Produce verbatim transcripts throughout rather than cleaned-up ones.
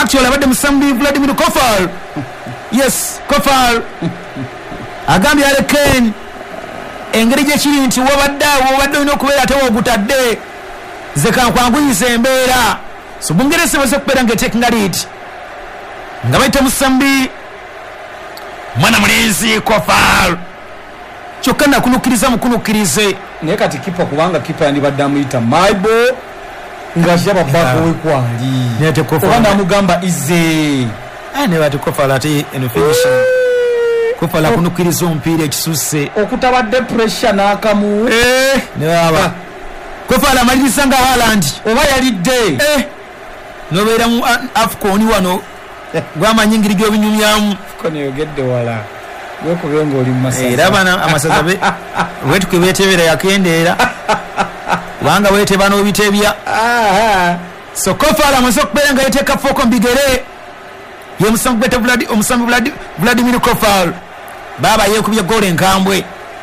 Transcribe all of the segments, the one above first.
actually abadde musambi Vladimir Kofal. Yes, Kofal. Agambye Ale Ken engeri gye kiri nti wabadde wabadde olina okubeera ate wogutadde ze kankwanguyisa embeera so Bungereza baze kubeera ng'etekinga lead nga bayita musambi mwana mulenzi Kofal kyokka nakunukiriza mukunukirize naye kati kipa kubanga kipa yandibadde amuyita Maibo nga jaba bako wekwali nete Kofal obanda amugamba ize ane bati Kofal ate in finishing Kofal akunukiriza omupiira ekisusse okutabadde pressure n'akamu eh ne baba Kofal amaliriza nga Haaland oba yalidde eh nobeera mu Afcon wano gwamanyi engeri gy'obinyumyamu ko neyogedde wala gwekubenga oli mu masaza era bana amasaza be wetuke beetebera yakendeera kubanga weeteba n'obitebya so Kofal amaze okubeera nga yeteeka foko mbigere ye musambi gwete Vladi omusambi Vladi Vladimir Kofal baba yekubye goal enkambwe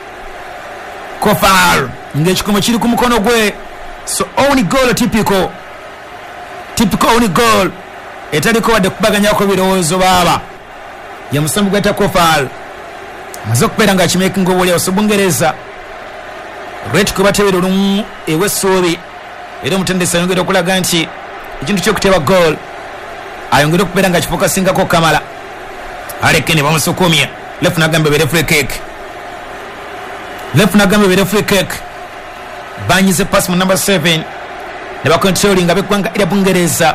Kofal ng'ekikomo kiri ku mukono gwe so only goal typical typical only goal etaliko wadde kubaganyako birowoozo baba ye musambi gwete Kofal amaze okubeera nga akimekinga obulyawo so Bungereza lwetuke batebera olumu ew'essuubi era omutendesi ayongera okulaga nti ekintu ky'okuteba goal ayongera okubeera nga kifokasingako Kamala aleke ne bamusukumya lefu nagambe bere free kick lefu nagambe bere free kick banyize pass mu number seven ne bakontrolinga bekwanga ira Bungereza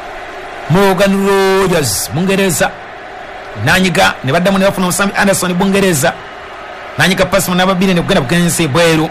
Morgan Rogers Bungereza nanyiga ne baddamu ne bafuna Musambi Anderson Bungereza nanyiga pass mu number two ne kugenda bugenze bweru.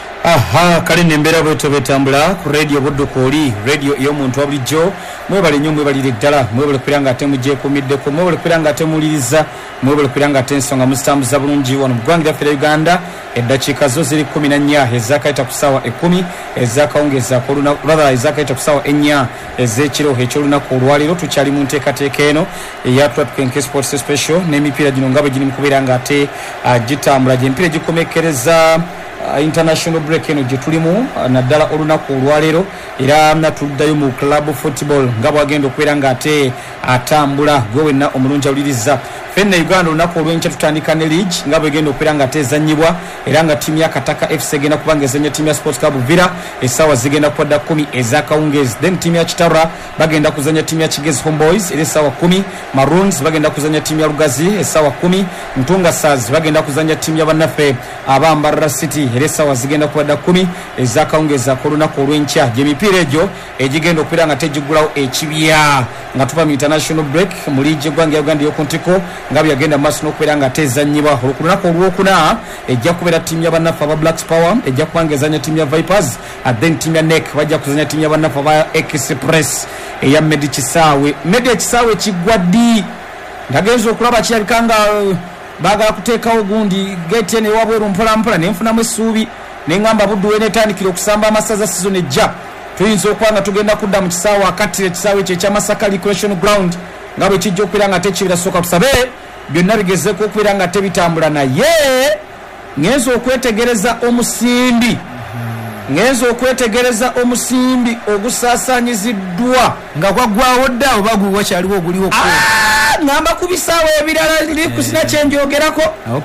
Aha kale nembera bweto betambula ku radio budduko oli radio yo muntu wabulijjo mwebale nnyo mwebalire ddala mwebale kwiranga ate mujje kumiddeko mwebale kwiranga ate muliriza mwebale kwiranga ate ensonga musitambuza bulungi wano mu ggwanga lyaffe Uganda eddakiika zo ziri kumi na nnya ezakayita ku ssaawa ekumi ezakawungeza kulaba ezakayita ku ssaawa ennya ez'ekiro ekyolunaku olwaleero tukyali mu nteekateeka eno eya Twenty Sports Special n'emipiira gino nga bwe giri mu kubeera nga ate gitambula gy'emipiira gikomekereza Uh, international break eno gye tulimu uh, naddala olunaku olwaleero era natuddayo mu club football nga bwagenda okubeera nga ate atambula gwe wenna omulungi awuliriza fenna Uganda olunaku olw'enkya tutandika ne league nga bwegenda okubeera nga ate ezannyibwa era nga ttiimu ya Kataka F C egenda kubanga ezannya ttiimu ya Sports Club Villa essaawa zigenda kuwadda kumi ez'akawungezi then ttiimu ya Kitara bagenda kuzannya ttiimu ya Kigezi Homeboys era essaawa kumi Maroons bagenda kuzannya ttiimu ya Lugazi essaawa kumi Ntunga Stars bagenda kuzannya ttiimu ya bannaffe ab'Ambarra City era essaawa zigenda kuwadda kumi ez'akawungezi ak'olunaku olw'enkya gy'emipiira egyo egigenda okubeera nga tegiggulawo ekibya nga tuva mu international break mu liigi eggwanga ya Uganda ey'okuntiko nga byagenda maaso n'okubeera nga tezannyibwa olunaku olwokuna ejja kubeera ttiimu ya bannaffe aba Blacks Power ejja kubanga ezannya ttiimu ya Vipers then ttiimu ya N E C bajja kuzannya ttiimu ya bannaffe aba Express eya Medi Kisaawe Medi Kisaawe kiggwa ddi ndagenza okulaba kirabika nga baagala kuteekawo gundi gate eno ewabweru mpola mpola nenfunamu essuubi neŋŋamba buddu weenetandikira okusamba amasaza season ejja tuyinza okuba nga tugenda kudda mu kisaawe akatire ekisaawe ekyo ekya Masaka Recreation Ground nga bwe kijja okubeera nga tekibira sooka tusabe byonna bigezeeko okubeera nga tebitambula naye ngenza okwetegereza omusimbi ngenza okwetegereza omusimbi ogusaasaanyiziddwa nga gwaggwawo dda oba gwe wakyaliwo oguliwo ngamba ku bisaawe ebirala likusina kyenjogerako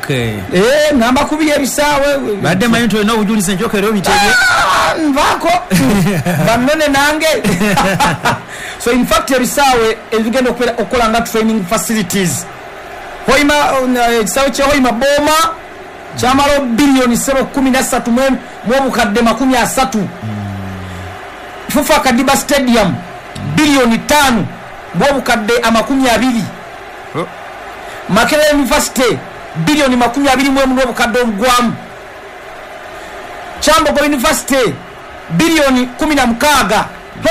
eh ngamba ku ebisaawe badde manyi nti olina obujulizi enjoka era obitebye nvaako bannone nange so in fact ebisaawe ebigenda okukola nga training facilities hoima ekisaawe kye hoima Boma kyamala biliyoni sebo kumi na ssatu mu obukadde makumi asatu Fufa Kadiba Stadium biliyoni ttaano mu obukadde amakumi abiri Makerere University biliyoni makumi abiri mu emu n'obukadde obugwamu Kyambogo University biliyoni kumi na mukaaga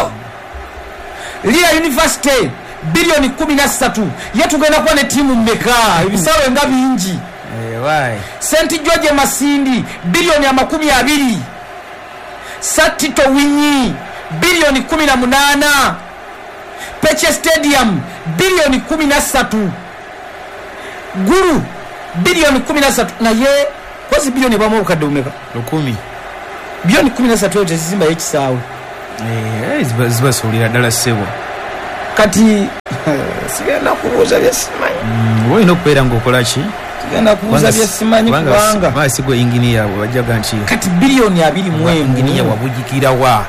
Lira University biliyoni kumi na ssatu ye tugenda kuba ne ttiimu mmeka ebisaawe nga bingi Saint George Masindi biliyoni amakumi abiri Satito Winyi biliyoni kumi na munaana Peche Stadium biliyoni kumi na ssatu Guru biliyoni kumi na ssatu naye kozi biliyoni bamu obukadde bumeka lukumi biliyoni kumi na ssatu tezizimba y'ekisaawe zibasoolera ddala ssebo kati sigenda kubuuza byesimanyi olina okubeera ngaokola ki sigenda kubuuza byesimanyi kubanga baasi gwe inginiya bwebajjaga nti kati biliyoni abiri mu emu inginiya wabujikirawa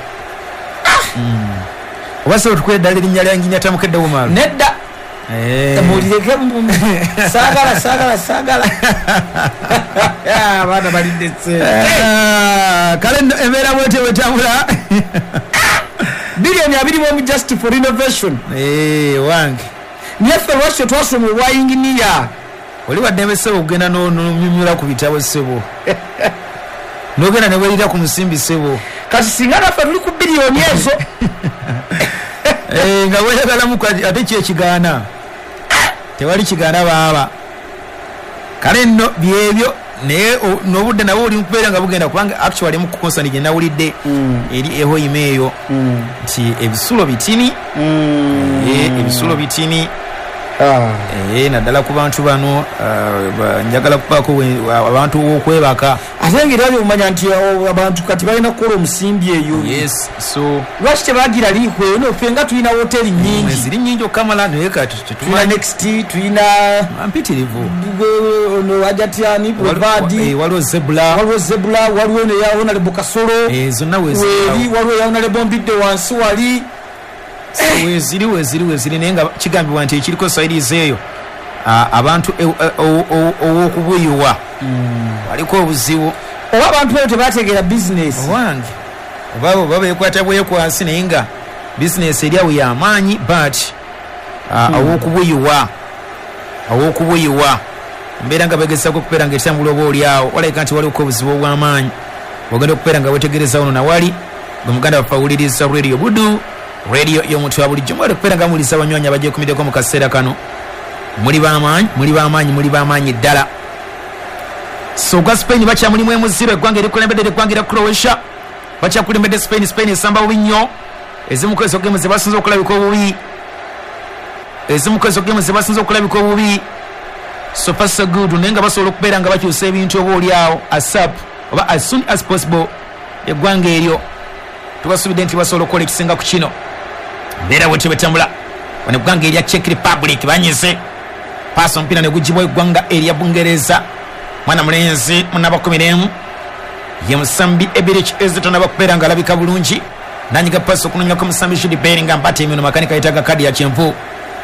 oba sobola tukwera ddala erinnya lya inginiya tamukeddewo maalo nedda mulireke saagala saagala saagala abaana balidde kale embeera bwete wetambula biliyoni abiri mu just for innovation wange nyeffe lwakyo twasoma olwa inginiya oli waddembe ssebo okugenda nomyumyula ku bitabo ssebo nogenda nebwerira ku musimbi ssebo kati singa naffe tuli ku biliyoni ezo nga weyagalamu ate kyekigaana tewali kigaana baaba kale nno byebyo naye n'obudde nabwo oli mukubeera nga bugenda kubanga actually mu konsani gye nawulidde eri ehoyima eyo nti ebisulo bitini ebisulo bitini naddala ku bantu bano njagala kubaako abantu okwebaka ate ngaera byomanya nti abantu kati balina kukola omusimbi eyo yes so lwaki tebagira liiko eyo nofe nga tulina woteri nyingi ziri nyingi okamala naye kati tulina next tulina mpitirivu ono wajatyani provadi waliwo zebula waliwo zebula waliwo neyawonalebo kasolo zonna wezi waliwo eyawonalebo mbidde wansi wali weziri weziri weziri naye nga kigambibwa nti ekiriko sairizi eyo abantu owokubuyiwa waliko obuzibu oba abantu eyo tebategeera bizinesi owange oba oba bekwata bwekwansi naye nga bizinesi eryawo yamaanyi but owokubuyiwa owokubuyiwa mbeera nga begezako okubeera nga etambula oba olyawo walabika nti waliko obuzibu obwamaanyi ogenda okubeera nga wetegereza ono nawali gwe muganda waffe awuliriza radio budu radio y'omuntu wa bulijjo mwali okubeera nga muwuliriza abanywanyi abagyekumiddeko mu kaseera kano muli bamaanyi muli bamaanyi muli bamaanyi ddala so gwa Spain bakyamulimu emu ziro eggwanga erikulembedde eggwanga erya Croatia bakyakulembedde Spain Spain esamba bubi nnyo ezimu ku ezo gemu ze basinze okulabika obubi ezimu ku ezo gemu ze basinze okulabika obubi so far so good naye nga basobola okubeera nga bakyusa ebintu oba oliawo asap oba as soon as possible eggwanga eryo tubasubidde nti basobola okukola ekisinga ku kino mbeera bwe tebetambula wano eggwanga erya Czech Republic banyize paasa omupiira ne gugibwa eggwanga erya Bungereza mwana mulenzi munabakumiremu ye musambi Ebirich ezitonaba kubeera nga alabika bulungi nanyiga paasa okunomyako musambi Jude Bellingham mbate emyono makanika yetaaga kadi ya kyenvu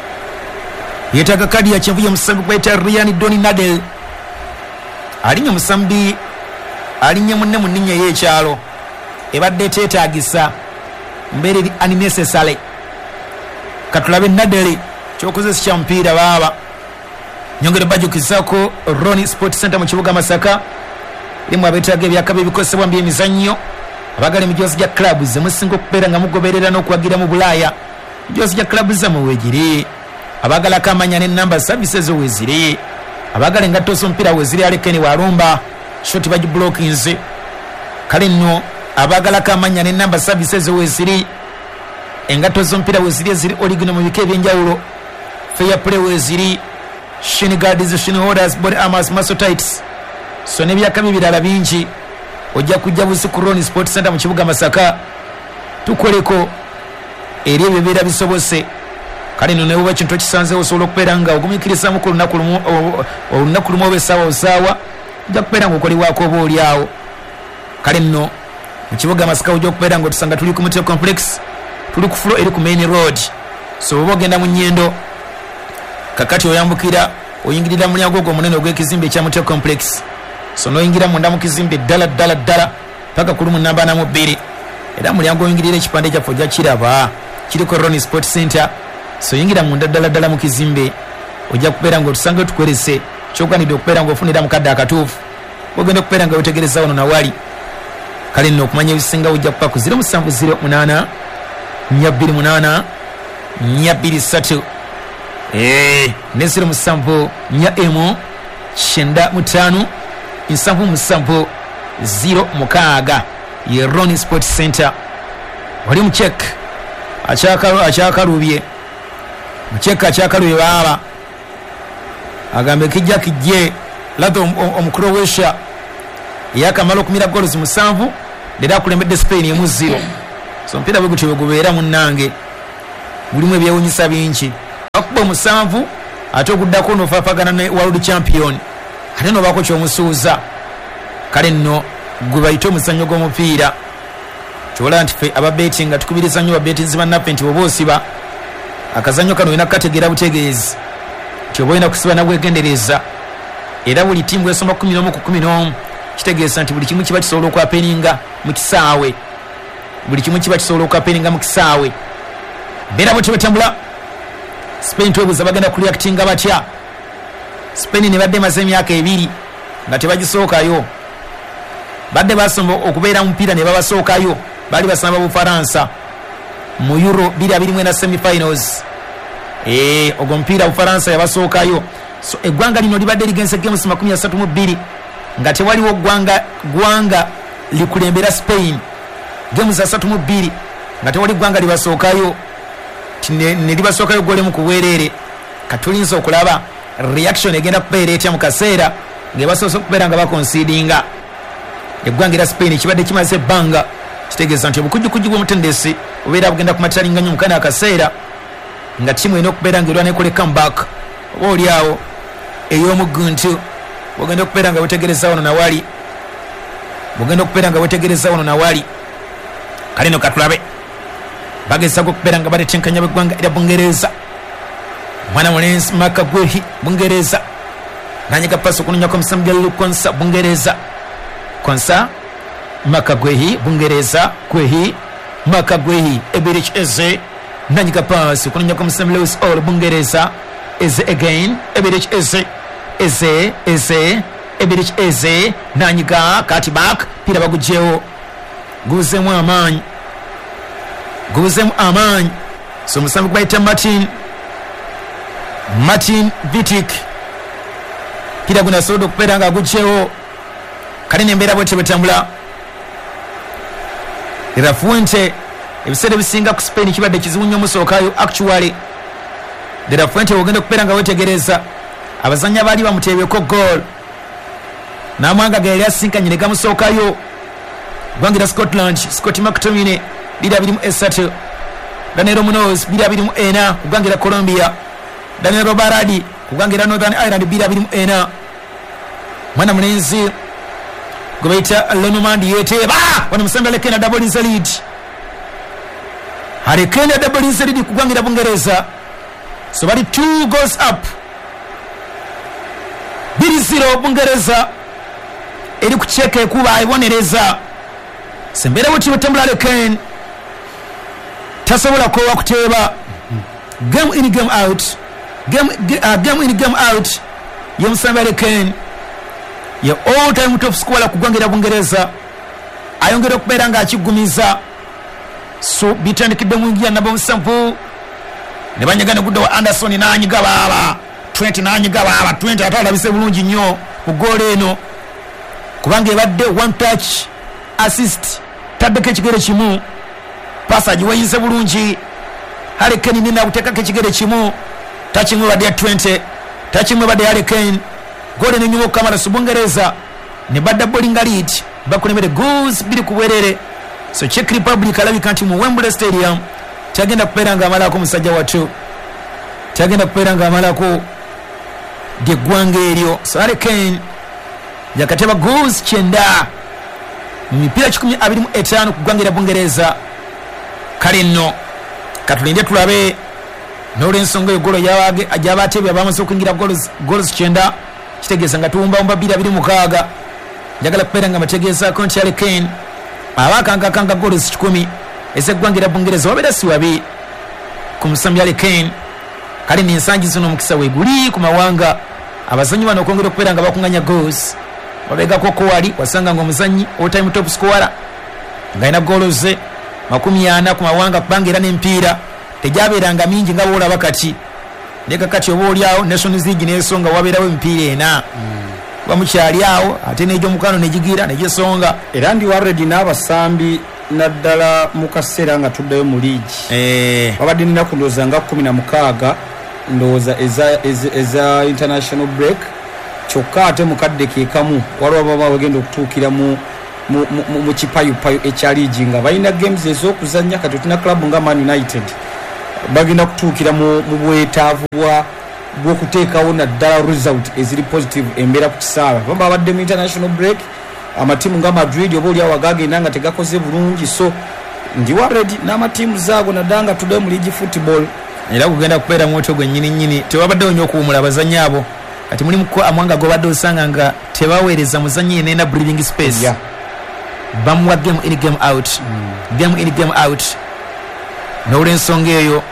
yetaaga kadi ya kyenvu ye musambi gwayita Ryan Doni Nadel alinnya musambi alinnya munne mu nninnya ey'ekyalo ebadde teetaagisa mbeera eri unnecessary katulabe Nadel kyokozesa kya mupiira baaba nyongere bajukizaako Roni Sport Center mu kibuga Masaka limu abeetaaga ebyakabi ebikozesebwa mu byemizannyo abagala emijoozi gya club zemusinga okubeera nga mugoberera n'okuwagira mu Bulaaya emijoozi gya club zammwe weegiri abagalako amanya n'ennamba services weeziri abagala engatto z'omupiira weeziri alekeni walumba shoti bagiblokinze kale nno abagalako amanya n'ennamba services weeziri engatto z'omupiira weeziri eziri origino mu bika ebyenjawulo fair play weeziri shin guards shin holders body armors muscle tights so n'ebyakabi birala bingi ojja kujja busi ku Roni Sport Center mu kibuga Masaka tukoleko eri ebyo bibeera bisobose kale nno nebuba kintu ekisanzeewo osobola okubeera nga ogumikirizamu ku lunaku lumu olunaku lumu oba essaawa osaawa ojja kubeera nga okolebwako oba oliawo kale nno mu kibuga Masaka ojja okubeera nga otusanga tuli ku Muteo Complex tuli ku floor eri ku main road so oba ogenda mu nnyendo kakati oyambukira oyingirira mu mulyango ogwo omunene ogw'ekizimbe ekya Muteo Complex so noyingira munda mu kizimbe ddala ddala ddala paka kulumu namba namu bbiri era mulyango oyingirira ekipande kyaffe ojja kiraba kiriko Roni Sport Center so yingira munda ddala ddala mu kizimbe ojja kubeera nga otusange tukwerese kyogwanidde okubeera nga ofunira mukadde akatuufu ogenda okubeera nga wetegereza wano nawali kale nno okumanya ebisinga ojja kupa ku zero musanvu zero munaana nnya bbiri munaana nnya bbiri ssatu ne zero musanvu nnya emu kyenda mutaano nsanvu musanvu zero mukaaga ye Roni Sport Center wali mucek akyakalubye mucek akyakalubye baaba agambe kijja kijje lato omukroatia yakamala okumira goals musanvu leero akulembedde Spain emu zero so mpira bwe gutyo bwe gubeera munnange mulimu ebyewunyisa bingi bakuba musanvu ate okuddako nofafagana ne world champion ate nobako kyomusuuza kale nno gwe bayite omuzannyo gw'omupiira kyobola nti ffe ababeti nga tukubiriza nnyo babetinzi bannaffe nti oba osiba akazannyo kano olina kukategeera butegeezi nti oba olina kusiba nabwegendereza era buli tiimu bwesoma kumi n'omu ku kumi n'omu kitegeeza nti buli kimu kiba kisobola okwapeninga mu kisaawe buli kimu kiba kisobola okwapeninga mu kisaawe beera bwe tebetambula Spain twebuuza bagenda kureactinga batya Spain ne badde maze emyaka ebiri nga tebagisookayo badde basomba okubeera mupiira ne babasookayo bali basamba Bufaransa mu Euro biri abiri mu na semifinals eh ogwo mupiira Bufaransa yabasookayo so eggwanga lino libadde ligenze games makumi asatu mu bbiri nga tewaliwo gwanga gwanga likulembera Spain games asatu mu bbiri nga tewali gwanga libasookayo ne, ne libasookayo gole mu kuweerere katulinza okulaba reaction egenda kubeera etya mu kaseera ngebasoose okubeera nga bakonsidinga eggwanga era Spain kibadde kimaze ebbanga kitegeeza nti obukujjukujju bw'omutendesi obeera bugenda kumatyalinga nnyo mukana akaseera nga tiimu erina okubeera ng'erwana nekola comeback oba oliawo ey'omuguntu bwogenda okubeera nga wetegereza wano nawali bwogenda okubeera nga wetegereza wano nawali kale no katulabe bagezako okubeera nga batetenkanya b'eggwanga erya Bungereza mwana mulenzi Maka Gwehi Bungereza nanyiga pasi okunoonyako omusamu gya Lukonsa Bungereza Konsa Maka Gwehi Bungereza Gwehi Maka Gwehi Ebirich Eze nanyiga pasi okunoonyako omusamu Lewis All Bungereza Eze again Ebirich Eze Eze Eze Ebirich Eze nanyiga kati back pira bagujjewo guzemu amaanyi guzemu amaanyi so omusamu gwaita Martin Martin Vitic pira guna sodo okubeera nga agujjewo kale nembeera bwete betambula era Fuente ebiseera ebisinga ku Spain kibadde kizibu nnyo omusookayo actually era Fuente ogenda okubeera nga wetegereza abazanya baali bamuteebeko goal n'amwanga ge yali asinkanye ne gamusookayo gwangira Scotland Scott McTominay biri abiri mu esatu Daniel Munoz biri abiri mu ena kugwangira Colombia Daniel Robaradi kugwangira Northern Ireland biri abiri mu ena mwana mulenzi gwe bayita Lenomandi yeteeba wano musambala Kenya double is lead hari Kenya double is lead kugwangira Bungereza so bali two goals up biri zero Bungereza eri kucheka ekuba ibonereza sembera buti butambula Kenya tasobola kowa kuteeba game in game out game uh, game in game out yomusambale Kane ye all time top scorer kugwangira Bungereza ayongera okubeera nga akigumiza so bitandikidde mu ngiya nabo musanvu ne banyagana gudde wa Anderson nanyiga baba twenty nanyiga baba twenty atala bise bulungi nnyo ku goal eno kubanga ebadde one touch assist taddeko ekigere kimu passage wayinze bulungi Harry Kane nina kutekako ekigere kimu tachimwe badde ya twenty tachimwe badde Harry Kane gole ne nyumo kamala Bungereza ne badda bowling lead bakulemere goals bili kubwerere so Czech Republic alabika nti mu Wembley Stadium tagenda kubeera nga amalako musajja watu tagenda kubeera nga amalako de gwanga eryo so Harry Kane yakateba goals kyenda mipira kikumi abiri mu etaano kugwangira Bungereza kale nno katulinde tulabe n'olw'ensonga egolo yawage ajabatebi abamaze okwingira goals goals kyenda kitegeeza nga tuwumbawumba bbiri abiri mukaaga njagala kubeera nga mategeeza konti Harry Kane abakangakanga goals kikumi ezeggwangira Bungereza wabeera si wabi ku musambi Harry Kane kale n'ensangi zino omukisa weeguli ku mawanga abazanyi bano okwongera okubeera nga bakuŋŋanya goals babegako kowali wasanga nga omuzanyi all time top scorer ng'alina goals ze makumi ana ku mawanga kubanga era n'empiira tejabeeranga mingi nga boolaba kati neka kati oba oliawo Nations League n'esonga wabeerawo empiira ena bamukyali awo ate n'egyomukano negigira negisonga era ndi warredi n'abasambi naddala mu kaseera nga tuddayo mu liigi babadde ninaku ndowooza nga kumi na mukaaga ndowooza eza international break kyokka ate mukadde keekamu waliwo baba bagenda okutuukira mu mu kipayupayu ekya liigi nga balina games ez'okuzannya kati tulina club nga Man United bagenda kutuukira mu bwetaavu bw'okuteekawo naddala result eziri positive embeera ku kisaawe bamba babadde mu international break amatiimu nga Madrid oba oliawo agagenda nga tegakoze bulungi so ndi worried n'amatiimu zaago naddala nga tudde mu league football era kugenda kubeera mwoto gwe nnyini nnyini tewabaddewo nnyo okuwumula abazannyi abo kati mulimuko amwanga gobadde osanga nga tebaweereza muzannyi yenena breathing space yeah. bamuwa game in game out mm. game in game out n'olw'ensonga eyo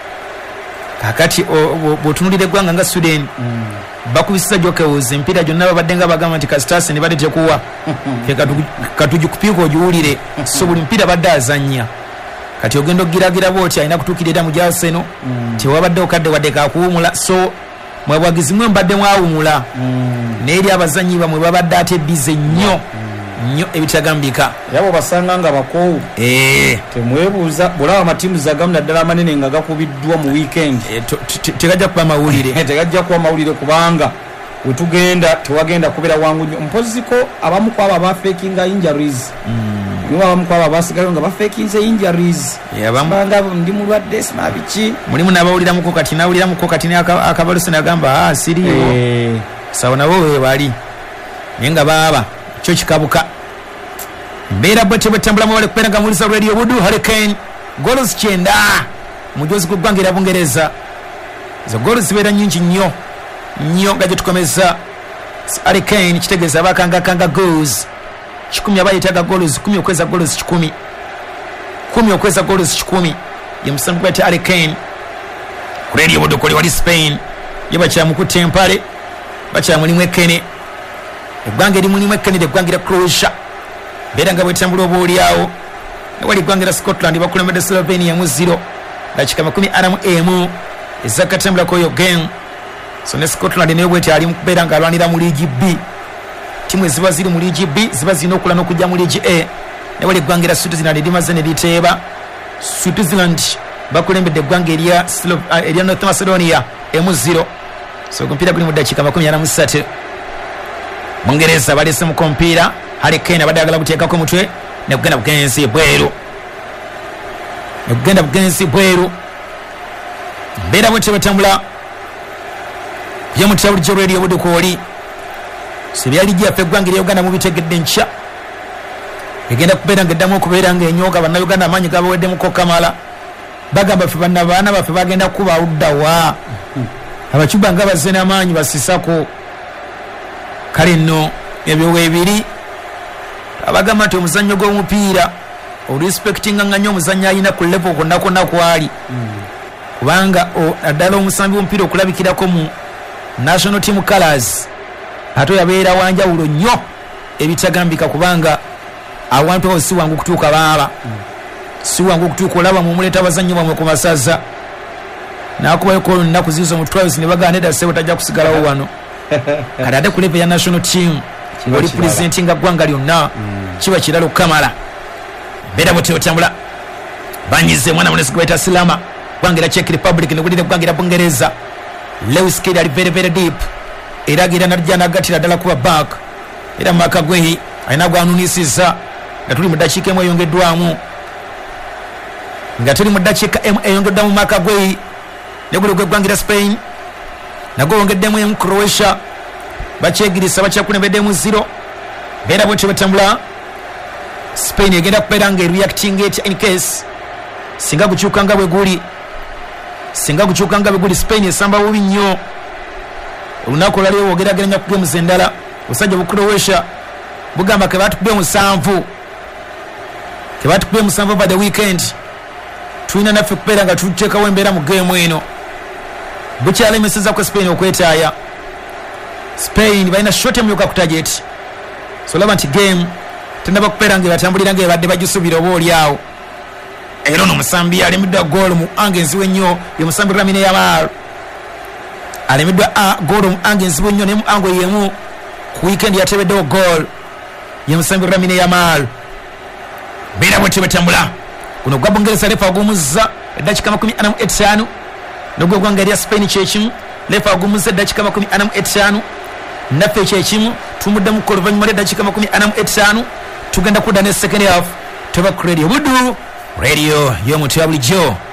kakati bw'otunulira eggwanga nga Sweden mm. bakubisiza jokewuza empiira gyonna babadde nga bagamba nti kasitasi ne badde tekuwa katugikupiika ogiwulire so buli mpiira badde azannya kati ogenda okugiragira bwoti alina kutuukira era mu gyaseno mm. tewabadde okadde wadde kakuwumula so mwebwagizi mwe mbadde mwawumula mm. n'eri abazannyi bamwe babadde ate bize nnyo nnyo mm. ebitagambika yabo basanga nga bakoowu eh temwebuuza bwolaba amatiimu zagamu naddala amanene nga gakubiddwa mu weekend tegajja kuba mawulire tegajja kuba mawulire kubanga wetugenda tewagenda kubeera wangu nnyo mpoziko abamu kwabo abafekinga injuries niwo abamu kwabo abasigayo nga bafekinze injuries banga ndi mulwadde sima biki mulimu n'abawuliramuko kati nawuliramuko kati akabalusi nagamba ah siriyo eh. sawa nabo webali naye nga baaba kyo kikabuka mbeera bwete bwetambulamu bali kubeera nga mulisa radio budu Hurricane goals kyenda mujozi gw'eggwanga erya Bungereza zo goals zibeera nnyingi nnyo nnyo nga gyetukomeza Hurricane kitegeeza bakangakanga goals kikumi abayitaga goals kumi okweza goals kikumi kumi okweza goals kikumi ye musambi gwete Hurricane ku radio budu kuli wali Spain ye bakyamukutte empale bakyamulimu ekkene eggwanga erimulimu ekkene eggwanga erya Croatia beera nga bwetambula oba oliawo wali eggwanga erya Scotland bakulembedde Slovenia mu zero dakika makumi ana mu emu ezakatambulako oyo game so ne Scotland naye bweti ali mukubeera nga alwanira mu League B timu eziba ziri mu League B ziba zirina okula n'okujja mu League A ne wali eggwanga erya Switzerland erimaze ne liteeba Switzerland bakulembedde eggwanga erya erya North Macedonia emu zero so omupiira guli mu ddakiika makumi ana mu ssatu Bungereza balese mu kompiira Hurricane abadde agala kuteekako mutwe ne kugenda bugenzi bweru ne kugenda bugenzi bweru mbeera bwete batambula bya mutya bulijjo radio budukooli sibyali gyaffe eggwanga erya Uganda mubitegedde nkya egenda kubeera ng'eddamu okubeera ng'enyooga bannayuganda amaanyi gabaweddemu kamala bagamba ffe bannabaana baffe bagenda kuba luddawa abacuba nga bazze n'amaanyi basisako kale nno ebyo weebiri abagamba nti omuzannyo gw'omupiira orespectinga nga nnyo omuzannyo alina ku level konna konna kwali kubanga naddala omusambi w'omupiira okulabikirako mu national team colors ate yabeera wanjawulo nnyo ebitagambika kubanga awantu awo si wangu kutuuka baaba si wangu okutuuka olaba mumuleeta abazannyi bamwe ku masaza nakubayoko olunaku ziizo mu trials ne bagamba nedda ssebo tajja kusigalawo wano kati ate ku level ya national team oli presentinga ggwanga lyonna kiba kirala okukamala beera bwete otambula banyize mwana munesi gwebayita Silama ggwanga erya Czech Republic negulira eggwanga erya Bungereza Lewis Kelly ali very very deep era agira najja nagatira ddala kuba back era maka gwehi alina gwanunisiza nga tuli mu ddakiika emu eyongeddwamu nga tuli mu ddakiika emu eyongeddwamu maka gwehi neguli gw'eggwanga erya Spain nagwo wongeddemu emu Croatia bakyegirisa bakyakulembeddemu zero beera bwetyo batambula Spain egenda kubeera nga ereacting etya in case singa gukyuka nga bwe guli singa gukyuka nga bwe guli Spain esamba bubi nnyo olunaku olwaliwo wogerageranya ku games endala obusajja bu Croatia bugamba ke batukube musanvu ke batukube musanvu over the weekend tulina naffe kubeera nga tuteekawo embeera mu game eno bukyalemeseza ku Spain okwetaaya Spain balina short emyuka ku target so laba nti game tendaba kubeera nga batambulira nga badde bagisuubira oba oliawo era ono musambi alemeddwa goal mu angenziwe nnyo ye musambi Lamine Yamal alemeddwa goal mu angenziwe nnyo ne mu ango yemu ku weekend yatebeddewo goal ye musambi Lamine Yamal beera bwetyo batambula kuno gwa Bungereza lefa agumuzza eddakiika makumi ana mu etaano nogwo gwanga erya Spain kyekimu lefa agumuzza eddakiika makumi ana mu etaano naffe kyekimu tumuddemu ku oluvannyuma lw'eddakiika makumi ana mu etaano tugenda kudda ne second half tuba ku radio budu radio y'omuntu ya bulijjo